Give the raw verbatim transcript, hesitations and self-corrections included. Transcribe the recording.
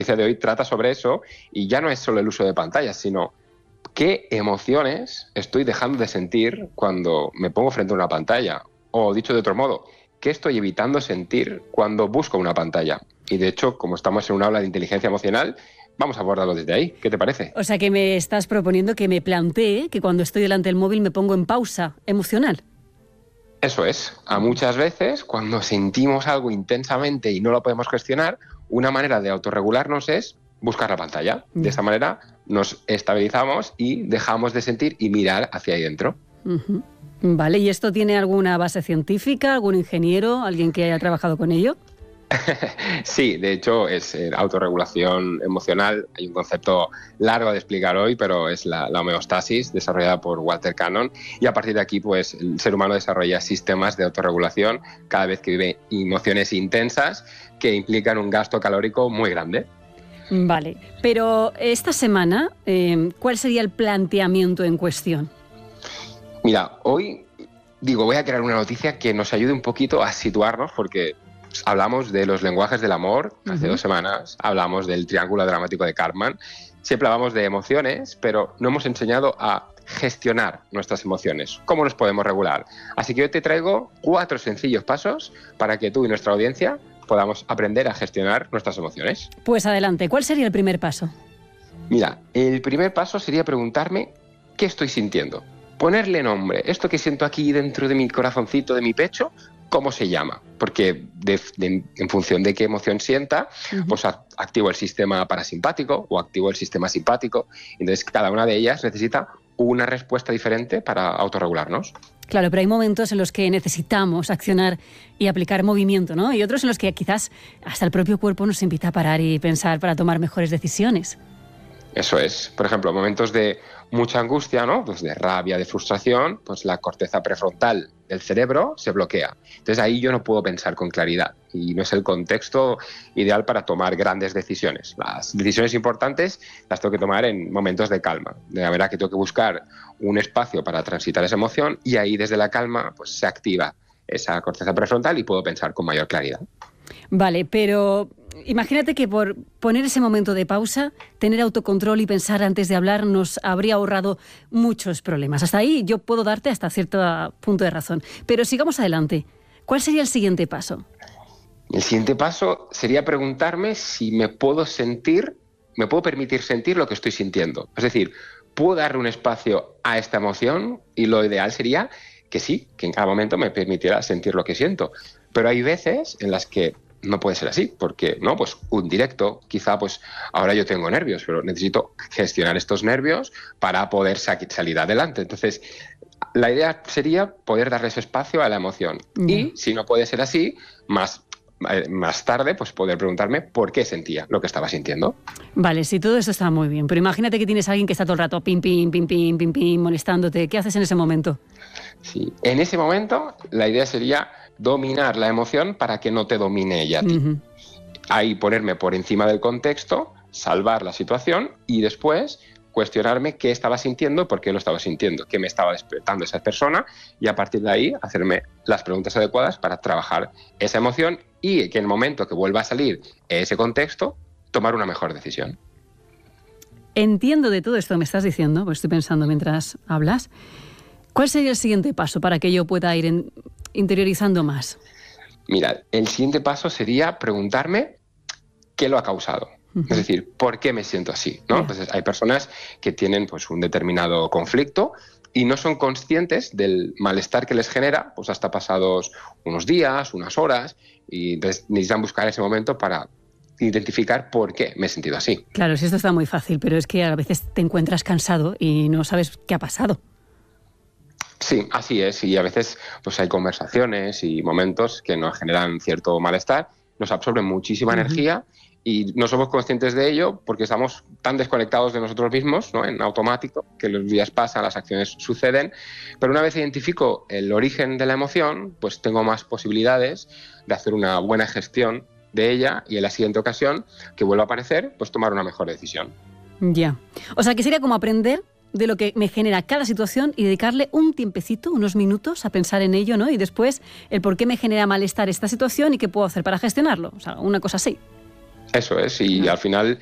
de hoy trata sobre eso, y ya no es solo el uso de pantallas, sino qué emociones estoy dejando de sentir cuando me pongo frente a una pantalla. O dicho de otro modo, ¿qué estoy evitando sentir cuando busco una pantalla? Y de hecho, como estamos en un aula de inteligencia emocional, vamos a abordarlo desde ahí. ¿Qué te parece? O sea, que me estás proponiendo que me plantee que cuando estoy delante del móvil me pongo en pausa emocional. Eso es. A muchas veces, cuando sentimos algo intensamente y no lo podemos gestionar, una manera de autorregularnos es buscar la pantalla. De esta manera nos estabilizamos y dejamos de sentir y mirar hacia ahí dentro. Uh-huh. Vale, ¿y esto tiene alguna base científica, algún ingeniero, alguien que haya trabajado con ello? Sí, de hecho es eh, autorregulación emocional. Hay un concepto largo de explicar hoy, pero es la, la homeostasis, desarrollada por Walter Cannon, y a partir de aquí pues el ser humano desarrolla sistemas de autorregulación cada vez que vive emociones intensas que implican un gasto calórico muy grande. Vale, pero esta semana, eh, ¿cuál sería el planteamiento en cuestión? Mira, hoy digo, voy a crear una noticia que nos ayude un poquito a situarnos, porque hablamos de los lenguajes del amor hace uh-huh. dos semanas, hablamos del triángulo dramático de Karpman, siempre hablamos de emociones, pero no hemos enseñado a gestionar nuestras emociones, cómo nos podemos regular. Así que hoy te traigo cuatro sencillos pasos para que tú y nuestra audiencia podamos aprender a gestionar nuestras emociones. Pues adelante, ¿cuál sería el primer paso? Mira, el primer paso sería preguntarme qué estoy sintiendo, ponerle nombre, esto que siento aquí dentro de mi corazoncito, de mi pecho, ¿cómo se llama? Porque de, de, en función de qué emoción sienta, uh-huh. pues activo el sistema parasimpático o activo el sistema simpático. Entonces, cada una de ellas necesita una respuesta diferente para autorregularnos. Claro, pero hay momentos en los que necesitamos accionar y aplicar movimiento, ¿no? Y otros en los que quizás hasta el propio cuerpo nos invita a parar y pensar para tomar mejores decisiones. Eso es. Por ejemplo, momentos de mucha angustia, ¿no? Pues de rabia, de frustración, pues la corteza prefrontal del cerebro se bloquea. Entonces ahí yo no puedo pensar con claridad y no es el contexto ideal para tomar grandes decisiones. Las decisiones importantes las tengo que tomar en momentos de calma. De manera que tengo que buscar un espacio para transitar esa emoción y ahí desde la calma pues se activa esa corteza prefrontal y puedo pensar con mayor claridad. Vale, pero imagínate que por poner ese momento de pausa, tener autocontrol y pensar antes de hablar nos habría ahorrado muchos problemas. Hasta ahí yo puedo darte hasta cierto punto de razón. Pero sigamos adelante. ¿Cuál sería el siguiente paso? El siguiente paso sería preguntarme si me puedo sentir, me puedo permitir sentir lo que estoy sintiendo. Es decir, ¿puedo darle un espacio a esta emoción? Y lo ideal sería que sí, que en cada momento me permitiera sentir lo que siento. Pero hay veces en las que no puede ser así, porque no, pues un directo, quizá pues ahora yo tengo nervios, pero necesito gestionar estos nervios para poder salir adelante. Entonces, la idea sería poder darle ese espacio a la emoción. Mm. Y si no puede ser así, más, más tarde, pues poder preguntarme por qué sentía lo que estaba sintiendo. Vale, sí, todo eso está muy bien, pero imagínate que tienes a alguien que está todo el rato pim, pim, pim, pim, pim, pim, molestándote. ¿Qué haces en ese momento? Sí, en ese momento la idea sería dominar la emoción para que no te domine ella a ti. Uh-huh. Ahí ponerme por encima del contexto, salvar la situación y después cuestionarme qué estaba sintiendo, por qué lo estaba sintiendo, qué me estaba despertando esa persona y a partir de ahí hacerme las preguntas adecuadas para trabajar esa emoción y que en el momento que vuelva a salir ese contexto, tomar una mejor decisión. Entiendo de todo esto que me estás diciendo, pues estoy pensando mientras hablas. ¿Cuál sería el siguiente paso para que yo pueda ir en, interiorizando más? Mira, el siguiente paso sería preguntarme qué lo ha causado. Uh-huh. Es decir, ¿por qué me siento así? ¿No? Yeah. Entonces, hay personas que tienen pues, un determinado conflicto y no son conscientes del malestar que les genera pues, hasta pasados unos días, unas horas, y entonces necesitan buscar ese momento para identificar por qué me he sentido así. Claro, sí, esto está muy fácil, pero es que a veces te encuentras cansado y no sabes qué ha pasado. Sí, así es, y a veces pues hay conversaciones y momentos que nos generan cierto malestar, nos absorben muchísima uh-huh. energía y no somos conscientes de ello porque estamos tan desconectados de nosotros mismos, ¿no? En automático, que los días pasan, las acciones suceden, pero una vez identifico el origen de la emoción, pues tengo más posibilidades de hacer una buena gestión de ella y en la siguiente ocasión que vuelva a aparecer, pues tomar una mejor decisión. Ya, o sea que sería como aprender de lo que me genera cada situación y dedicarle un tiempecito, unos minutos a pensar en ello, ¿no? Y después el por qué me genera malestar esta situación y qué puedo hacer para gestionarlo. O sea, una cosa así. Eso es, y Claro. al final